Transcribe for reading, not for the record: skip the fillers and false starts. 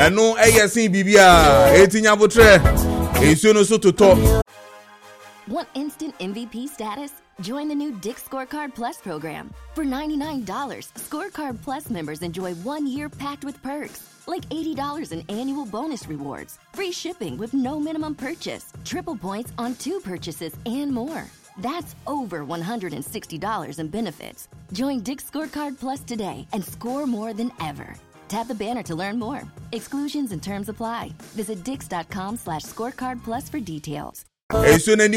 eno eyesin bibia etinya botre esu no so toto. Want instant MVP status? Join the new Dick's Scorecard Plus program. For $99, Scorecard Plus members enjoy 1 year packed with perks, like $80 in annual bonus rewards, free shipping with no minimum purchase, triple points on 2 purchases, and more. That's over $160 in benefits. Join Dick's Scorecard Plus today and score more than ever. Tap the banner to learn more. Exclusions and terms apply. Visit dix.com/scorecardplus for details.